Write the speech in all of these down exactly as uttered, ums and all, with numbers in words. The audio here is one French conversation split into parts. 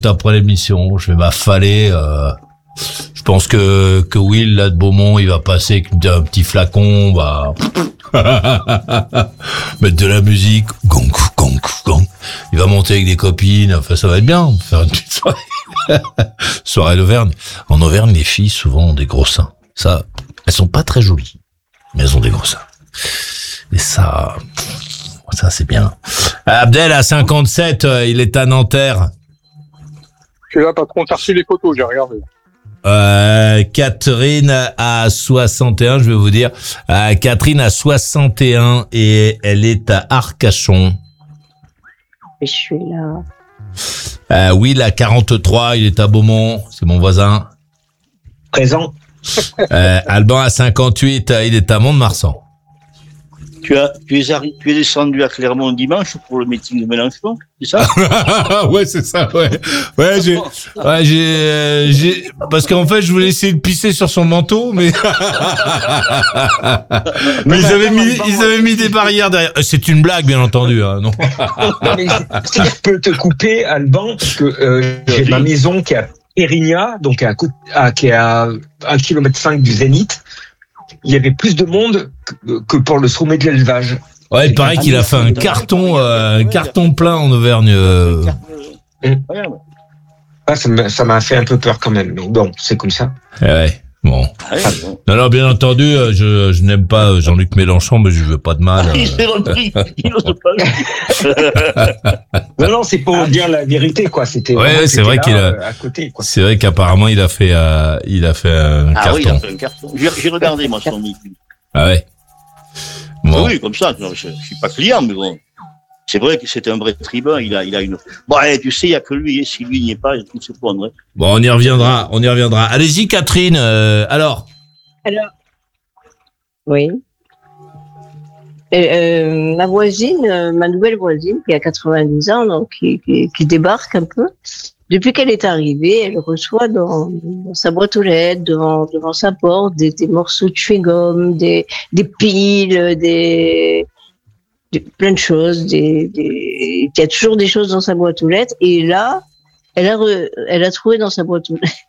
après l'émission, je vais m'affaler. Euh, je pense que que Will là de Beaumont, il va passer avec un petit flacon, on va mettre de la musique, gong gong gong. Il va monter avec des copines, enfin ça va être bien, on va faire une petite soirée. Soirée d'Auvergne. En Auvergne, les filles souvent ont des gros seins. Ça, elles sont pas très jolies, mais elles ont des gros seins. Et ça, ça c'est bien. Abdel à cinquante-sept, il est à Nanterre. Je suis là, patron, t'as reçu les photos, j'ai regardé. Euh, Catherine à soixante et un, je vais vous dire. Euh, Catherine à soixante et un et elle est à Arcachon. Je suis là. Euh, Will à quarante-trois, il est à Beaumont, c'est mon voisin. Présent. Euh, Alban à cinquante-huit, il est à Mont-de-Marsan. Tu as, tu es arri- tu es descendu à Clermont dimanche pour le meeting de Mélenchon, c'est ça? Ouais, c'est ça, ouais. Ouais, j'ai, ouais, j'ai, euh, j'ai, parce qu'en fait, je voulais essayer de pisser sur son manteau, mais, mais ils avaient mis, ils avaient mis des barrières derrière. C'est une blague, bien entendu, hein, non? Non, mais si je peux te couper, Alban, parce que euh, j'ai ma maison qui est à Périgna, donc à, à, qui est à un kilomètre cinq du Zénith. Il y avait plus de monde que, que pour le sommet de l'élevage. Ouais, il paraît qu'il a fait un carton, euh, un carton plein en Auvergne. Euh... Ah, ça m'a, ça m'a fait un peu peur quand même. Mais bon, c'est comme ça. Ouais. Bon. Non, non, bien entendu, je, je n'aime pas Jean-Luc Mélenchon, mais je veux pas de mal. Il s'est repris, il n'ose pas. Non, non, c'est pour dire la vérité, quoi. C'était. Ouais, c'est vrai là, qu'il a. euh, à côté, quoi. C'est vrai qu'apparemment il a fait, euh, il a fait un Ah carton. oui, il a fait un carton. J'ai, j'ai regardé, moi, son meeting. Ah ouais. Bon. Oui, comme ça. Je, je suis pas client, mais bon. C'est vrai que c'est un vrai tribun. Il a, il a une. Bon, allez, tu sais, il y a que lui. Et si lui n'y est pas, il tout se prendre. Bon, on y reviendra, on y reviendra. Allez-y, Catherine. Euh, alors. Alors, oui. Et, euh, ma voisine, euh, ma nouvelle voisine, qui a quatre-vingt-dix ans, donc qui, qui, qui débarque un peu. Depuis qu'elle est arrivée, elle reçoit dans, dans sa boîte aux lettres, devant, devant sa porte, des, des morceaux de chewing-gum, des, des piles, des, des plein de choses. Des, des, il y a toujours des choses dans sa boîte aux lettres. Et là, elle a, re, elle a trouvé dans sa boîte aux lettres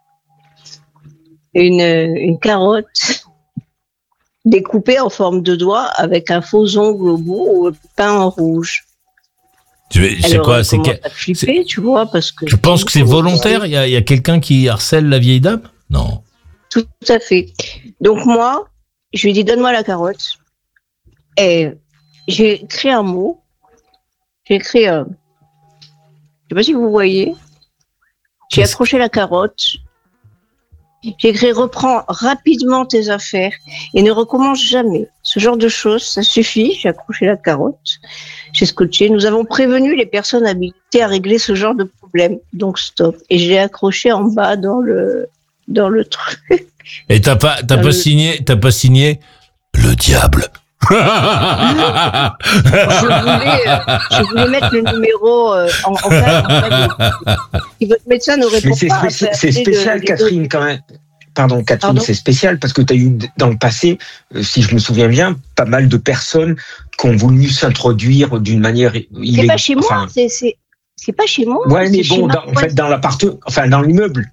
une, une carotte découpée en forme de doigt avec un faux ongle au bout peint en rouge. Tu sais quoi, c'est que flipper, tu vois, parce que tu penses que c'est volontaire? Il y a, il y a quelqu'un qui harcèle la vieille dame? Non. Tout à fait. Donc moi, je lui ai dit donne-moi la carotte. Et j'ai écrit un mot. J'ai écrit, euh, je sais pas si vous voyez. J'ai Qu'est-ce... accroché la carotte. J'ai écrit reprends rapidement tes affaires et ne recommence jamais. Ce genre de choses, ça suffit. J'ai accroché la carotte. J'ai scotché. Nous avons prévenu les personnes habilitées à régler ce genre de problème. Donc stop. Et j'ai accroché en bas dans le dans le truc. Et t'as pas t'as pas le... signé t'as pas signé le diable. je voulais euh, je voulais mettre le numéro euh, en, en cas, en cas de... Si votre médecin ne répond Mais c'est pas. Spéci- c'est spécial, de, Catherine, de... quand même. Pardon, Catherine, Pardon c'est spécial parce que tu as eu dans le passé, euh, si je me souviens bien, pas mal de personnes qui ont voulu s'introduire d'une manière illégale. C'est pas chez moi, enfin, c'est, c'est, c'est pas chez moi. Ouais, mais bon, dans, en fait, dans l'appartement, enfin, dans l'immeuble.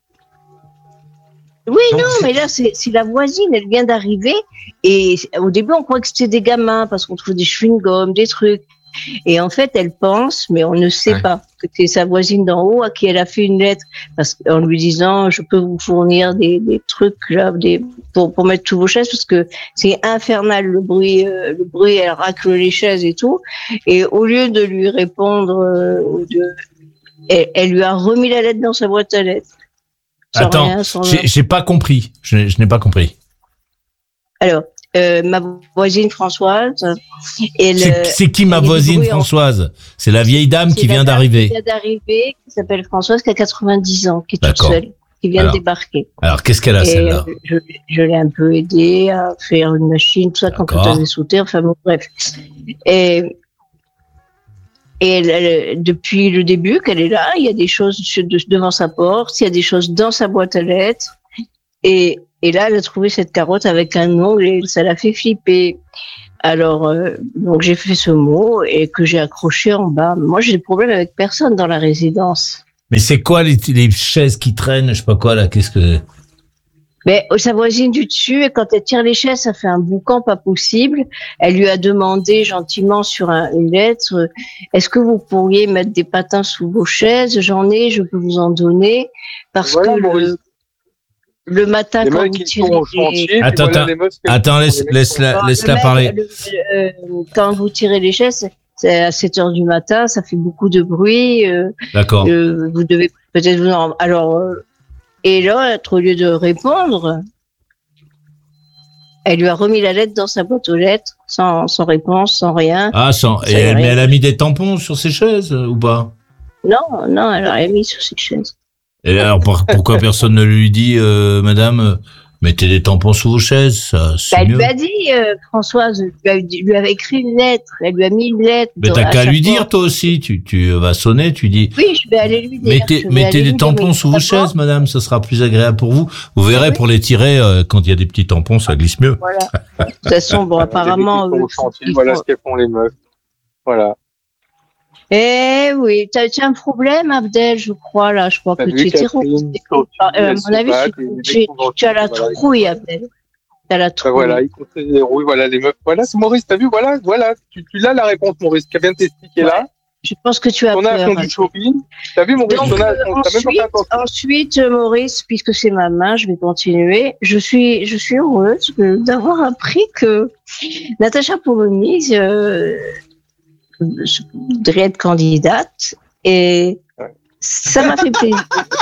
Oui, donc, non, c'est... mais là, c'est, c'est la voisine, elle vient d'arriver, et au début, on croit que c'était des gamins, parce qu'on trouve des chewing-gums, des trucs. Et en fait, elle pense, mais on ne sait ouais. pas, que c'est sa voisine d'en haut à qui elle a fait une lettre, parce qu'en lui disant, je peux vous fournir des, des trucs, là, des, pour, pour mettre tous vos chaises, parce que c'est infernal, le bruit, euh, le bruit, elle racle les chaises et tout. Et au lieu de lui répondre, euh, de, elle, elle lui a remis la lettre dans sa boîte à lettres. Attends, rien, j'ai, j'ai pas compris. Je, je n'ai pas compris. Alors, euh, ma voisine Françoise. Elle, c'est, c'est qui ma voisine Françoise? En... C'est la vieille dame qui vient d'arriver. Qui vient d'arriver, qui s'appelle Françoise, qui a quatre-vingt-dix ans, qui est D'accord. toute seule, qui vient alors, de débarquer. Alors, qu'est-ce qu'elle a, et celle-là? je, je l'ai un peu aidée à faire une machine, tout ça, D'accord. quand tout avait sauté, enfin bon, bref. Et, Et elle, elle, depuis le début qu'elle est là, il y a des choses de, devant sa porte, il y a des choses dans sa boîte à lettres. Et, et là, elle a trouvé cette carotte avec un ongle et ça l'a fait flipper. Alors, euh, donc j'ai fait ce mot et que j'ai accroché en bas. Moi, j'ai des problèmes avec personne dans la résidence. Mais c'est quoi les, les chaises qui traînent, je sais pas quoi là, qu'est-ce que... Mais sa voisine du dessus, et quand elle tire les chaises, ça fait un boucan pas possible. Elle lui a demandé gentiment sur un, une lettre, euh, est-ce que vous pourriez mettre des patins sous vos chaises? J'en ai, je peux vous en donner. Parce Voilà, que Maurice. le, le matin, Les quand mecs vous qui tirez sont au les- chantier, puis Attends, voilà, attends, les meufs qui- Attends, laisse, les mecs laisse qui la, sont- laisse Le la mec, parler. le- euh, quand vous tirez les chaises, c'est à sept heures du matin, ça fait beaucoup de bruit. euh, D'accord. euh, vous devez peut-être vous en... Alors, euh, et là, au lieu de répondre, elle lui a remis la lettre dans sa boîte aux lettres, sans, sans réponse, sans rien. Ah, sans, Ça et y est, elle, mais rien. elle a mis des tampons sur ses chaises, euh, ou pas? Non, non, elle a rien mis sur ses chaises. Et alors, pour- pourquoi personne ne lui dit, euh, madame, euh, mettez des tampons sous vos chaises, ça, c'est Bah, elle mieux. lui a dit, euh, Françoise, lui, a, lui avait écrit une lettre, elle lui a mis une lettre. Mais dans- t'as à qu'à chaque lui fois. dire, toi aussi, tu, tu vas sonner, tu dis, Oui, je vais aller lui dire. mettez, je vais mettez aller des lui dire, tampons mais sous vos d'abord, chaises, madame, ça sera plus agréable pour vous. Vous verrez, Oui. pour les tirer, euh, quand il y a des petits tampons, ça glisse mieux. Voilà. De toute façon, bon, apparemment. Les mecs qui sont euh, au chantier, il voilà faut- ce qu'elles font les meufs. Voilà. Eh oui, t'as tu as un problème, Abdel, je crois, là. Je crois T'as que vu, tu es Catherine, terrorisé. Sophie, Ah, euh, à elles mon se avis, battent, tu, les mecs tu- sont dans tu as la le film, voilà. trouille, Abdel. Tu as la Ben trouille. voilà, ils construisent des rouilles, voilà les meufs. Voilà, c'est Maurice, t'as vu, voilà, voilà, tu, tu l'as la réponse, Maurice, qui vient de t'expliquer là. Je pense que tu as On a un peur. fond du shopping. T'as vu, Maurice, Donc, on a, euh, on t'as même pas fait ensuite, attention. ensuite, euh, Maurice, puisque c'est ma main, je vais continuer. Je suis, je suis heureuse euh, d'avoir appris que Natacha Polony euh, voudrait être candidate et Ouais. ça m'a fait plaisir.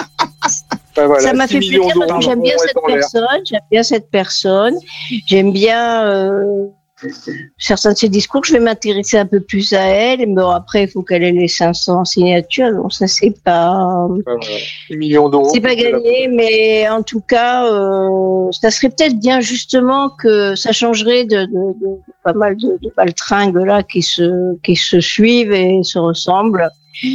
Ben voilà, ça m'a six fait millions plaisir parce d'euros que j'aime bien vont cette être en l'air. personne, j'aime bien cette personne, j'aime bien euh, certains de ses discours, je vais m'intéresser un peu plus à elle, mais bon, après il faut qu'elle ait les cinq cents signatures, donc ça c'est pas Ben voilà, six millions d'euros. c'est pas gagné, mais en tout cas euh, ça serait peut-être bien justement que ça changerait de, de, de, de pas mal de, de baltringues là qui se qui se suivent et se ressemblent.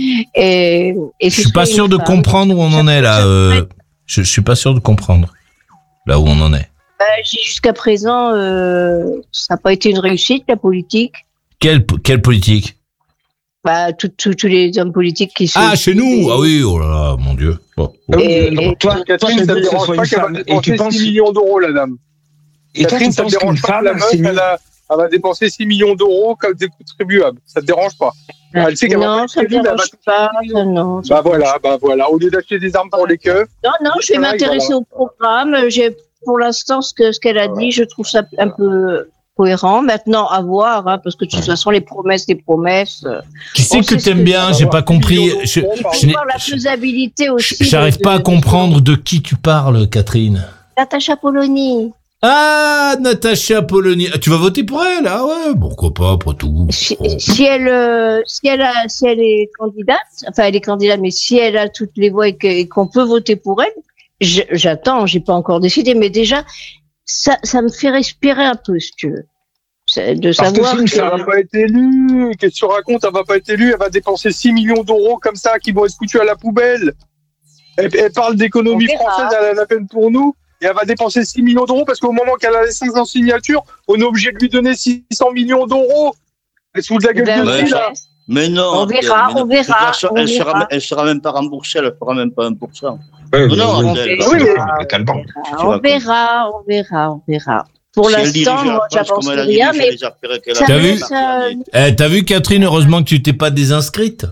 Et, et Je suis pas sûr de comprendre où on en est, là. euh, je, je suis pas sûr de comprendre là où on en est. Bah, j'ai- jusqu'à présent, euh, ça n'a pas été une réussite, la politique. Quelle, quelle politique? Bah, tous tous- tous les hommes politiques qui sont. Ah, chez nous? Ah oui, oh là là, mon Dieu. Bon. Ah oui, Et- non, et- toi, toi, Catherine, tu ça veux te que ce dérange soit pas une qu'elle va femme et tu dépenser penses six millions d'euros, la dame. et toi, Catherine, tu ça te penses qu'une dérange pas que femme, la meuf, c'est mieux. elle, a- elle va dépenser six millions d'euros comme décontribuable. Ça te dérange pas? Elle sait qu'elle va pas Non, être ça me élue, mais elle va dérange pas. ça, non, ça Bah voilà, bah voilà. Au lieu d'acheter des armes pour les keufs, Non, non, je vais C'est vrai, m'intéresser au programme. J'ai, pour l'instant, ce que ce qu'elle a Voilà. dit, je trouve ça un peu cohérent. Maintenant, à voir, hein, parce que de toute façon, les promesses, les promesses. euh, Qui c'est On que sait ce t'aimes que bien? ça J'ai va pas avoir compris. six millions Je, d'euros par je faut n'ai- voir la faisabilité aussi. j'arrive de- pas à de- comprendre de qui tu parles, Catherine. Natacha Polony. Ah, Natacha Polony. Ah, tu vas voter pour elle? Ah ouais, pourquoi pas, pour tout. Si, Oh. si elle, euh, si elle a, si elle est candidate, enfin elle est candidate, mais si elle a toutes les voix et que- et qu'on peut voter pour elle, je- j'attends, j'ai pas encore décidé, mais déjà ça, ça me fait respirer un peu, si tu veux, C'est de Parce que savoir c'est une que, elle va pas être élue. Qu'est-ce que tu racontes? Elle va pas être élue. Elle va dépenser six millions d'euros comme ça qui vont être foutus à la poubelle. Elle, elle parle d'économie On verra. française, elle a la peine pour nous. Et elle va dépenser six millions d'euros parce qu'au moment qu'elle a les cinq cents signatures, on est obligé de lui donner six cents millions d'euros. Elle se fout de la gueule ben, de ouais, qui, là? Mais non. On verra, mais non. on De toute verra, façon, on elle, sera, verra. elle sera même pas remboursée, elle fera même pas un pour cent. Ouais, Non, non, mais- Abdel, on oui, verra, mais calme-toi. on verra, on verra, on verra. Pour Si elle l'instant, dirige la moi, France j'avance comme elle a rien, dirigé mais les affaires qu'elle ça a T'as fait, vu ça, ça- elle- Eh, t'as vu, Catherine, heureusement que tu t'es pas désinscrite.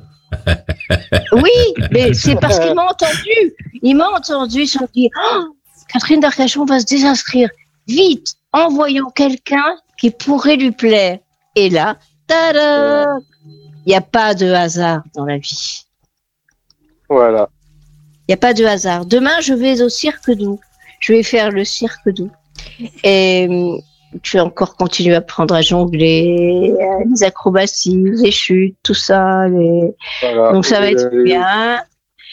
oui, mais c'est parce qu'il m'a entendu. Il m'a entendu, ils se sont dit, oh, Catherine d'Arcachon va se désinscrire. Vite, envoyons quelqu'un qui pourrait lui plaire. Et là, tada! Il n'y a pas de hasard dans la vie. Voilà. Il n'y a pas de hasard. Demain, je vais au Cirque d'Où. Je vais faire le Cirque d'Où. Et hum, je vais encore continuer à apprendre à jongler, euh, les acrobaties, les chutes, tout ça. Les... voilà. Donc ça va être Euh, bien.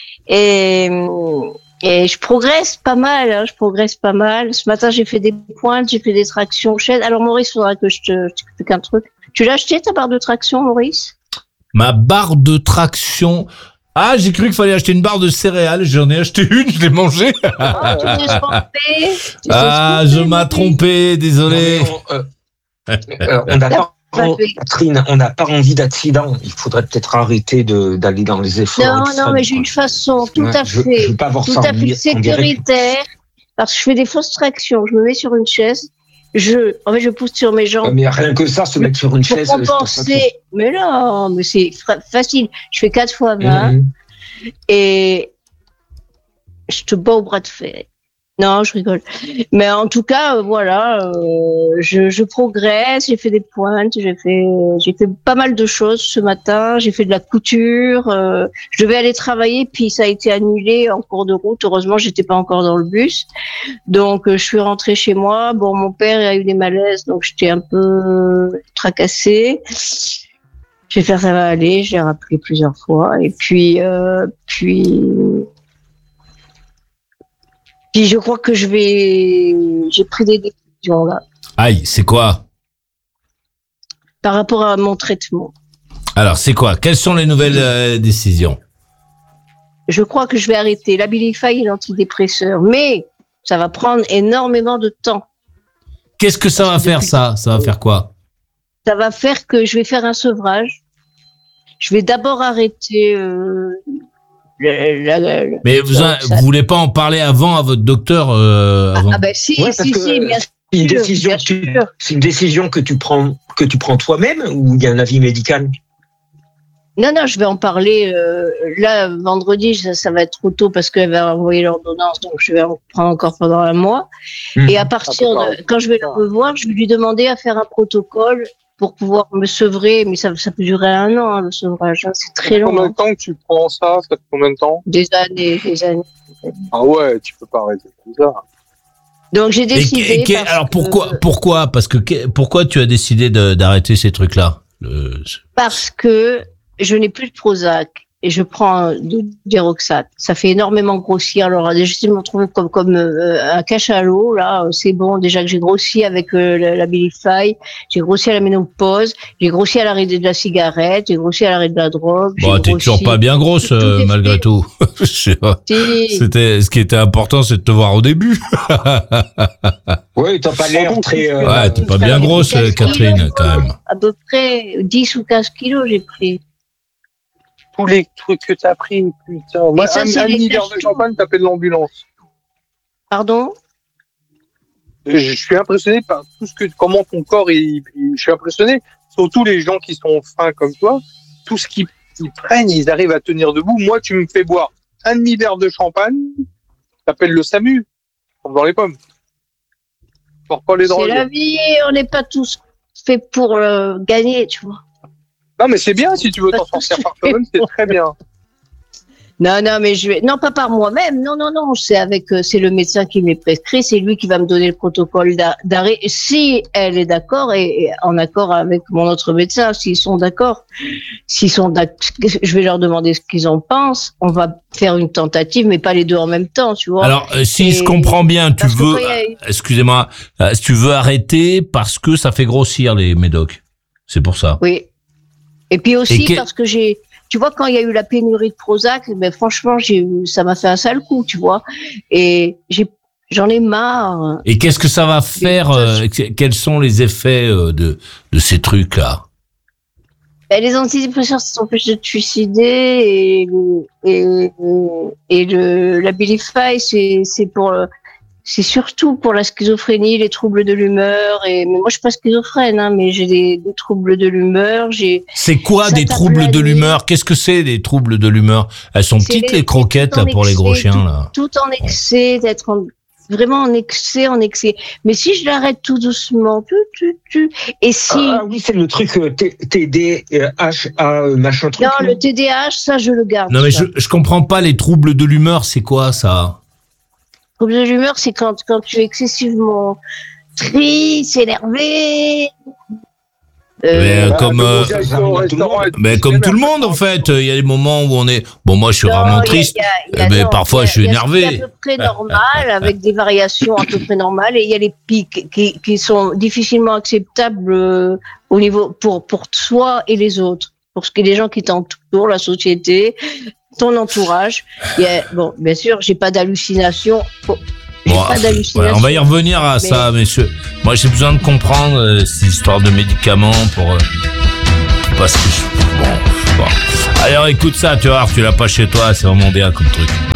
Et, hum, et je progresse pas mal. Hein, je progresse pas mal. Ce matin, j'ai fait des pointes, j'ai fait des tractions chaise. Alors Maurice, il faudra que je te je t'explique un truc. Tu l'as acheté ta barre de traction, Maurice? Ma barre de traction. Ah, j'ai cru qu'il fallait acheter une barre de céréales. J'en ai acheté une, je l'ai mangée. Oh, tu t'es trompé. Tu t'es Ah, trompé, je m'as Maurice. trompé, désolé. Non, mais on, euh, euh, on attend Oh, Catherine, on n'a pas envie d'accident. Il faudrait peut-être arrêter de, d'aller dans les efforts. Non, extrêmes, non, mais j'ai quoi. une façon tout Ouais, à je, fait, je veux pas voir tout ça à en fait di- en direct. sécuritaire, parce que je fais des fausses tractions. Je me mets sur une chaise, je, en fait, je pousse sur mes jambes. Mais rien que ça, se mettre sur une Pour chaise. je pense pas que- compenser, mais non, mais c'est fra- facile. Je fais quatre fois vingt Mhm. et je te bats au bras de fer. Non, je rigole. Mais en tout cas, euh, voilà, euh, je, je progresse. J'ai fait des pointes, j'ai fait, j'ai fait pas mal de choses ce matin. J'ai fait de la couture. euh, je devais aller travailler, puis ça a été annulé en cours de route. Heureusement, j'étais pas encore dans le bus. Donc, euh, je suis rentrée chez moi. Bon, mon père a eu des malaises, donc j'étais un peu tracassée. Je vais faire ça va aller. J'ai rappelé plusieurs fois, et puis, euh, puis. Puis je crois que je vais, j'ai pris des décisions là Aïe, c'est quoi? par rapport à mon traitement. Alors, c'est quoi? Quelles sont les nouvelles euh, décisions? Je crois que je vais arrêter l'Abilify et l'antidépresseur, mais ça va prendre énormément de temps. Qu'est-ce que ça va faire, ça? Ça va faire quoi? Ça va faire que je vais faire un sevrage. Je vais d'abord arrêter. Euh, le- la- la- la- Mais vous, ça- vous voulez pas en parler avant à votre docteur euh, avant? Ah ben si, Ouais, parce si, que si, bien sûr. C'est une décision, bien que tu- sûr. c'est une décision que tu prends, que tu prends toi-même ou il y a un avis médical? Non, non, je vais en parler. Euh, là, vendredi, ça, ça va être trop tôt parce qu'elle va envoyer l'ordonnance, donc je vais en prendre encore pendant un mois. Mhm. Et à partir de, quand je vais le revoir, je vais lui demander à faire un protocole pour pouvoir me sevrer, mais ça, ça peut durer un an, hein, le sevrage. Hein, c'est très long. Combien Hein. de temps que tu prends ça? Ça fait combien de temps? Des années, des années. Ah ouais, tu peux pas arrêter comme ça. Donc j'ai Et, décidé. et que- parce alors pourquoi, que, pourquoi? Parce que que- pourquoi tu as décidé de- d'arrêter ces trucs-là? Le- parce que je n'ai plus de Prozac et je prends du Deroxate. Ça fait énormément grossir. Alors déjà, je me trouve comme comme euh, un cachalot là. C'est bon. Déjà que j'ai grossi avec euh, la, la Abilify, j'ai grossi à la ménopause, j'ai grossi à l'arrêt de la cigarette, j'ai grossi à l'arrêt de la drogue. Bon, j'ai t'es grossi- toujours pas bien grosse Tout est euh, fait. malgré tout. Je sais pas. Si. C'était, ce qui était important, c'est de te voir au début. Oui, t'as pas l'air très. euh, Ouais, t'es pas bien grosse, euh, Catherine, quand même. À peu près dix ou quinze kilos, j'ai pris. Tous les trucs que t'as pris, putain. Moi, ça, un, c'est un les hiver de cachets. champagne, t'appelles l'ambulance. Pardon? Je je suis impressionné par tout ce que, comment ton corps, il, il- je suis impressionné. Surtout les gens qui sont fins comme toi, tout ce qu'ils ils prennent, ils arrivent à tenir debout. Moi, tu me fais boire un demi-verre de champagne, t'appelles le SAMU, comme dans les pommes. Pour pas les C'est drogues. la vie, on n'est pas tous faits pour euh, gagner, tu vois. Non, mais c'est bien, si tu veux t'en sortir par toi-même, c'est très bien. Non, non, mais je vais, non, pas par moi-même. Non, non, non, c'est avec, euh, c'est le médecin qui m'est prescrit, c'est lui qui va me donner le protocole d'a- d'arrêt. Si elle est d'accord et, et en accord avec mon autre médecin, s'ils sont d'accord, s'ils sont d'accord, je vais leur demander ce qu'ils en pensent. On va faire une tentative, mais pas les deux en même temps, tu vois. Alors, euh, si Et- je comprends bien, tu parce que veux, quand il y a eu- excusez-moi, euh, tu veux arrêter parce que ça fait grossir les médocs. C'est pour ça. Oui. Et puis aussi Et que- parce que j'ai, tu vois, quand il y a eu la pénurie de Prozac, ben franchement, j'ai eu, ça m'a fait un sale coup, tu vois. Et j'ai, j'en ai marre. Et qu'est-ce que ça va faire euh, que- Quels sont les effets euh, de de ces trucs-là? Ben, les antidépresseurs, ça t'empêche de te suicider et et et le l'Abilify, c'est c'est pour le- c'est surtout pour la schizophrénie, les troubles de l'humeur. Et mais moi, je suis pas schizophrène, hein, mais j'ai des, des troubles de l'humeur. J'ai C'est quoi Ça des tape troubles la de nuit. l'humeur? Qu'est-ce que c'est des troubles de l'humeur? Elles sont C'est petites les- les croquettes tout là en pour les gros excès, chiens là. tout en excès, d'être en- vraiment en excès, en excès. Mais si je l'arrête tout doucement, tu, tu, tu, et si, Ah oui, c'est le truc euh, T- T D H A euh, machin truc. non, là. le T D A H, ça, je le garde. Non mais ça. je je comprends pas les troubles de l'humeur. C'est quoi ça? Trouble de l'humeur, c'est quand, quand tu es excessivement triste, énervé. Mais, Euh, euh, comme, euh, le gars, il va au restaurant et Mais tout, comme c'est tout le bien. monde en fait, il y a des moments où on est. Bon moi je suis non, rarement il y a- triste. il y a- il y a- Eh ben, non, parfois, il y a- je suis il y a- énervé. Il y a à peu près normal, avec des variations à peu près normales, et il y a les pics qui, qui sont difficilement acceptables euh, au niveau pour pour toi et les autres, pour ce qui est des gens qui t'entourent, la société, ton entourage. Il y a, bon, bien sûr, j'ai pas d'hallucination. Bon, j'ai Bon, pas d'hallucination. ouais, on va y revenir à Mais- ça, messieurs. Moi, j'ai besoin de comprendre euh, ces histoires de médicaments pour... euh, parce que... je- Bon, bon. Alors, écoute ça, tu vas voir, tu l'as pas chez toi, c'est vraiment bien comme truc.